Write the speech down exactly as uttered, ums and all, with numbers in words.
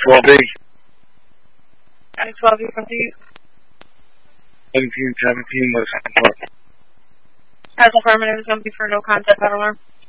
twelve B. I twelve B from Pete. seventeen seventeen was Park. As affirmative is going to be for no contact, I don't know.